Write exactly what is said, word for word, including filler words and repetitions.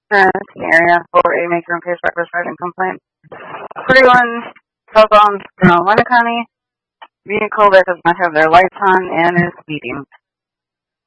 the area for a major impaired breakfast riding complaint. forty-one southbound from London County. Vehicle that does not have their lights on and is speeding.